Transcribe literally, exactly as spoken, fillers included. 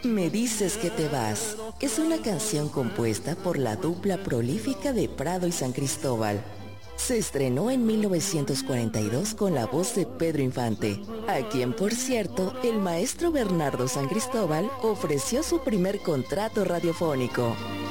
Me dices que te vas es una canción compuesta por la dupla prolífica de Prado y San Cristóbal. Se estrenó en mil novecientos cuarenta y dos con la voz de Pedro Infante, a quien, por cierto, el maestro Bernardo San Cristóbal ofreció su primer contrato radiofónico.